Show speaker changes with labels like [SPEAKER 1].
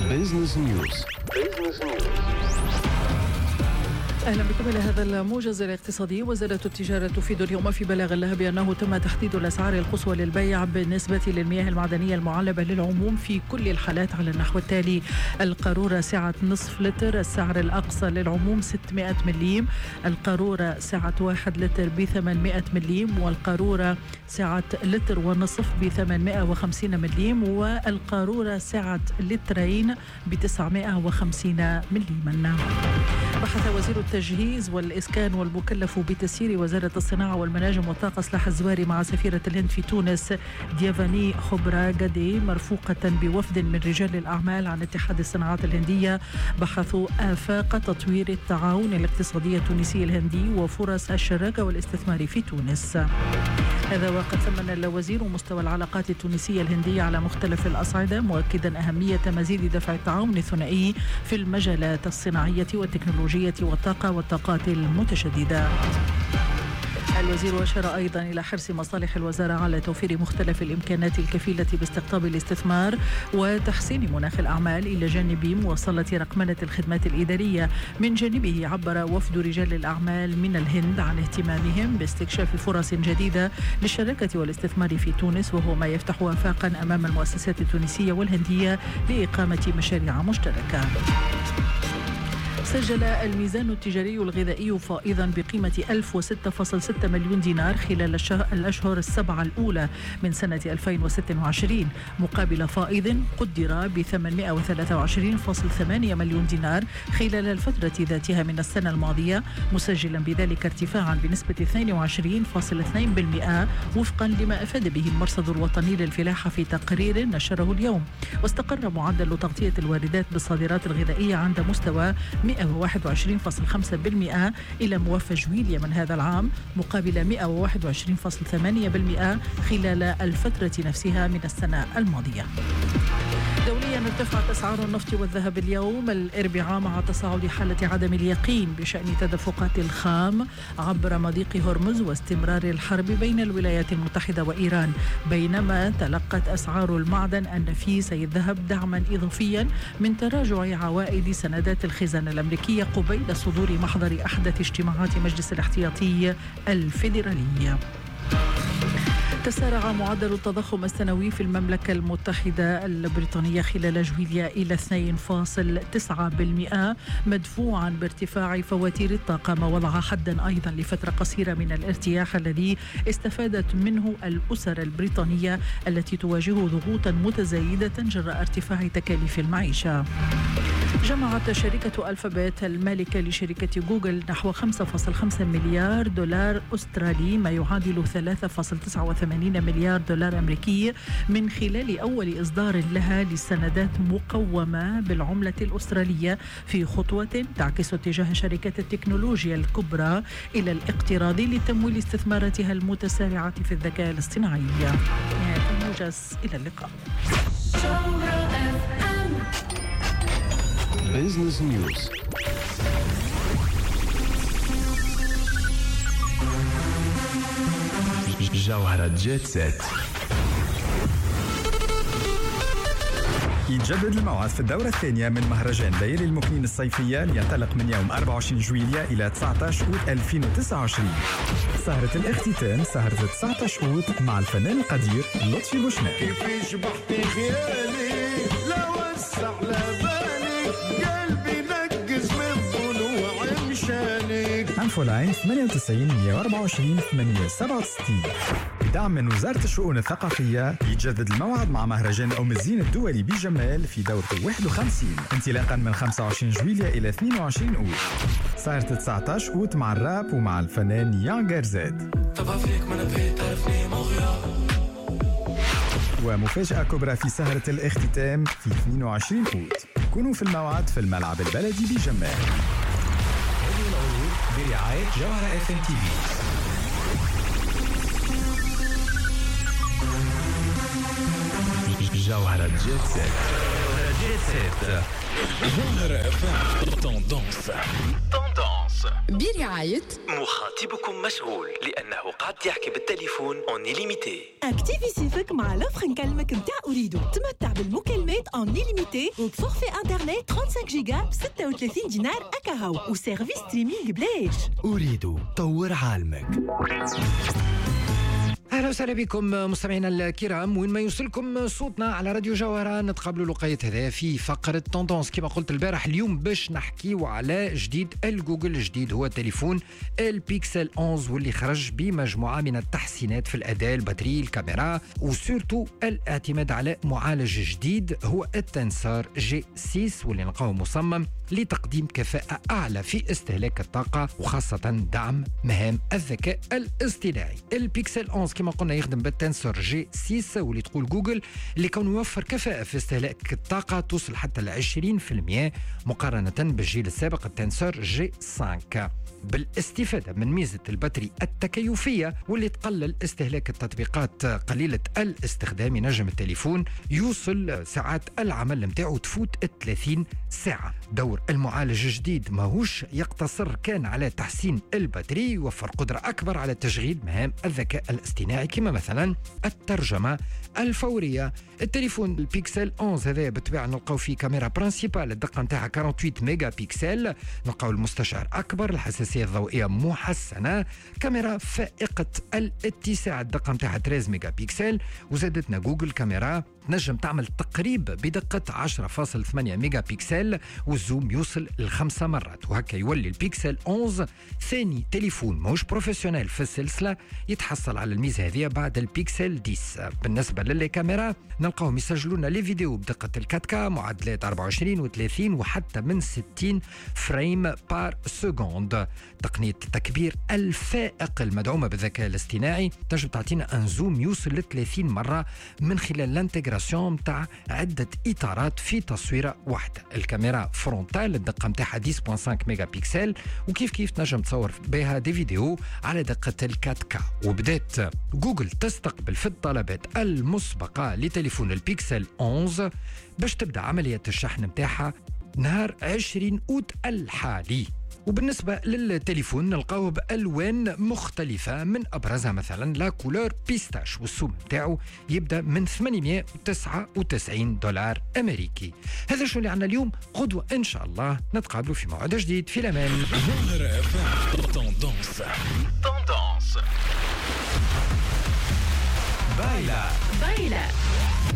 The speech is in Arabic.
[SPEAKER 1] بيزنس نيوز. أهلا بكم إلى هذا الموجز الاقتصادي. وزارة التجارة تفيد اليوم في بلاغ لها بأنه تم تحديد الأسعار القصوى للبيع بالنسبة للمياه المعدنية المعلبة للعموم في كل الحالات على النحو التالي: القارورة سعة نصف لتر السعر الأقصى للعموم 600 مليم، القارورة سعة 1 لتر ب 800 مليم، والقارورة سعة لتر ونصف ب 850 مليم، والقارورة سعة لترين ب 950 مليما. بحث وزير التجهيز والإسكان والمكلف بتسيير وزارة الصناعة والمناجم والطاقة سلاح الزواري مع سفيرة الهند في تونس ديافاني خوبراغادي مرفوقة بوفد من رجال الأعمال عن اتحاد الصناعات الهندية، بحثوا آفاق تطوير التعاون الاقتصادي التونسي الهندي وفرص الشراكة والاستثمار في تونس. هذا وقد ثمن الوزير مستوى العلاقات التونسية الهندية على مختلف الأصعدة، مؤكدا أهمية مزيد دفع التعاون الثنائي في المجالات الصناعية والتكنولوجية والطاقة والطاقات المتجددة. الوزير أشار أيضا إلى حرص مصالح الوزارة على توفير مختلف الإمكانات الكفيلة باستقطاب الاستثمار وتحسين مناخ الأعمال إلى جانب مواصلة رقمنة الخدمات الإدارية. من جانبه عبر وفد رجال الأعمال من الهند عن اهتمامهم باستكشاف فرص جديدة للشراكة والاستثمار في تونس، وهو ما يفتح آفاقا أمام المؤسسات التونسية والهندية لإقامة مشاريع مشتركة. سجل الميزان التجاري الغذائي فائضا بقيمة 1006.6 مليون دينار خلال الأشهر السبعة الأولى من سنة 2026، مقابل فائض قدر ب 823.8 مليون دينار خلال الفترة ذاتها من السنة الماضية، مسجلا بذلك ارتفاعا بنسبة 22.2% وفقا لما أفاد به المرصد الوطني للفلاحة في تقرير نشره اليوم. واستقر معدل تغطية الواردات بالصادرات الغذائية عند مستوى 121.5% إلى موافى جويلية من هذا العام، مقابل 121.8% خلال الفترة نفسها من السنة الماضية. دوليا ارتفعت أسعار النفط والذهب اليوم الأربعاء مع تصاعد حالة عدم اليقين بشأن تدفقات الخام عبر مضيق هرمز واستمرار الحرب بين الولايات المتحدة وإيران، بينما تلقت أسعار المعدن النفيس أي الذهب دعما إضافيا من تراجع عوائد سندات الخزانة الأمريكية قبيل صدور محضر أحدث اجتماعات مجلس الاحتياطي الفيدرالي. تسارع معدل التضخم السنوي في المملكة المتحدة البريطانية خلال جويلية إلى 2.9%، مدفوعا بارتفاع فواتير الطاقة، ما وضع حدا أيضا لفترة قصيرة من الارتياح الذي استفادت منه الأسر البريطانية التي تواجه ضغوطا متزايدة جراء ارتفاع تكاليف المعيشة. جمعت شركة ألفابت المالكة لشركة جوجل نحو 5.5 مليار دولار أسترالي، ما يعادل 3.89 مليار دولار أمريكي، من خلال أول إصدار لها لسندات مقومة بالعملة الأسترالية، في خطوة تعكس اتجاه شركات التكنولوجيا الكبرى إلى الاقتراض لتمويل استثماراتها المتسارعة في الذكاء الاصطناعي. موجز، إلى اللقاء.
[SPEAKER 2] بيزنس نيوز. جوهرة جيت سيت.
[SPEAKER 3] يتجدد الموعد في الدورة الثانية من مهرجان ليالي المكنين الصيفية لينطلق من يوم 24 جويلية إلى 19 أوت 2029. سهرة الاختتام سهرة 19 أوت مع الفنان القدير لطفي بوشناق.
[SPEAKER 4] كيفاش بحكي خيالي لا وسع لا بالي قلبي نقز من طلوع مشانك.
[SPEAKER 3] عنفو العين 98 124 867. بدعم من وزارة الشؤون الثقافية يتجدد الموعد مع مهرجان أم الزين الدولي بجمال في دورته 51 انطلاقا من 25 جويلية إلى 22 أوت. سهرة 19 أوت مع الراب ومع الفنان يانغر زاد. ومفاجأة كبرى في سهرة الاختتام في 22 أوت. كونوا في الموعد في الملعب البلدي بجمال.
[SPEAKER 2] هذه العروض برعاية جوهرة اف ام تي في. جوهرة جيت سيت. جوهرة اف ام. توندونس
[SPEAKER 5] برعاية
[SPEAKER 6] مخاطبكم مشغول لأنه قاعد يحكي بالتليفون اون ليميتي.
[SPEAKER 7] اكتيفي سيفك مع لوفر نكلمك متاع أريدو. تمتع بالمكالمات
[SPEAKER 5] en illimité وبفورفي انترنت 35 جيجا ب 36 دينار أكاهو وسيرفيس ستريمينج بلاش.
[SPEAKER 7] أريد طور عالمك.
[SPEAKER 8] اهلا وسهلا بكم مستمعينا الكرام، وين ما يوصلكم صوتنا على راديو جوهرة. نتقابلوا لقيت هذا في فقرة توندونس كما قلت البارح. اليوم باش نحكيو على جديد الجوجل. الجديد هو تليفون البيكسل 11 واللي خرج بمجموعة من التحسينات في الأداء، البطارية، الكاميرا، وسورتو الاعتماد على معالج جديد هو التنسار G6 واللي نلقاه مصمم لتقديم كفاءة أعلى في استهلاك الطاقة وخاصة دعم مهام الذكاء الاصطناعي. البيكسل 11 كما قلنا يخدم بالتنسور G6 واللي تقول جوجل اللي كون يوفر كفاءة في استهلاك الطاقة توصل حتى ل 20% مقارنة بالجيل السابق التنسور G5، بالاستفادة من ميزة البطارية التكيفية واللي تقلل استهلاك التطبيقات قليلة الاستخدام. ينجم التليفون يوصل ساعات العمل متاعه تفوت 30 ساعة. دور المعالج الجديد ماهوش يقتصر كان على تحسين البطارية، يوفر قدرة أكبر على تشغيل مهام الذكاء الاصطناعي كما مثلا الترجمة الفورية. التليفون البيكسل 11 هذا بالطبيعة نلقاو فيه كاميرا برانسيبال الدقة نتاعها 48 ميجا بيكسل، نلقاو المستشعر أكبر، الحساسية الضوئية محسنة، كاميرا فائقة الاتساع الدقة نتاعها 13 ميجا بيكسل، وزادتنا جوجل كاميرا نجم تعمل تقريب بدقة 10.8 ميجا بيكسل والزوم يوصل ل5 مرات. وهكا يولي البيكسل 11 ثاني تليفون موش بروفيسيونيل في السلسلة يتحصل على الميزة هذه بعد البيكسل 10. بالنسبة للكاميرا نلقاهم يسجلون لي فيديو بدقة ال4K معدلات 24 و30 وحتى من 60 فريم بار سكوند. تقنية التكبير الفائق المدعومة بالذكاء الاصطناعي تنجم تعطينا ان زوم يوصل ل 30 مرة من خلال الانتجراسيون متاع عدة إطارات في تصويرة واحدة. الكاميرا فرونتال الدقة متاعها 10.5 ميجا بيكسل وكيف كيف تنجم تصور بها دي فيديو على دقة ال4K. وبدأت جوجل تستقبل في الطلبات المسبقة لتليفون البيكسل 11 باش تبدأ عملية الشحن متاعها نهار 20 أوت الحالي. وبالنسبة للتليفون نلقاوه بألوان مختلفة، من أبرزها مثلا لا كولور بيستاش والسوم متاعه يبدأ من $899 أمريكي. هذا شو اللي عنا اليوم. غدوة إن شاء الله نتقابلوا في موعد جديد. في الأمان.
[SPEAKER 6] Tendance.
[SPEAKER 2] Baila.